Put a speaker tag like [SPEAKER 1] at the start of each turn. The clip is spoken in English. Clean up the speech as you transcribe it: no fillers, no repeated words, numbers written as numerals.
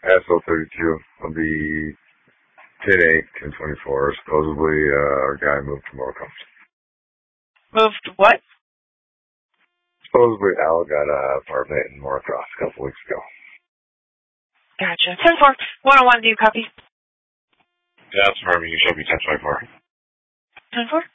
[SPEAKER 1] SL32 will be 10-8, 10-24. Supposedly, our guy moved to Morecambe.
[SPEAKER 2] Moved what?
[SPEAKER 1] Supposedly, Al got an apartment in Morecross a couple weeks ago.
[SPEAKER 2] Gotcha. 10-4. 101, do you copy?
[SPEAKER 1] Yeah, that's for me. You should be 10-24.
[SPEAKER 2] 10-4.